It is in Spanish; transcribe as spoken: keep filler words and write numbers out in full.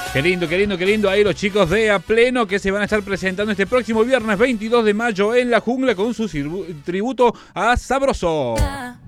Qué lindo, qué lindo, qué lindo. Ahí los chicos de A Pleno que se van a estar presentando este próximo viernes veintidós de mayo en La Jungla con su tributo a Sabroso.